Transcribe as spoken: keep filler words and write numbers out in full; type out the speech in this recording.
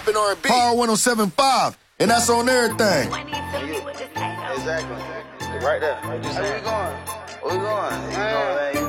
and R and B. Power one oh seven point five, and that's on everything. Exactly. Right there. Where we going? Where we going? You know, man.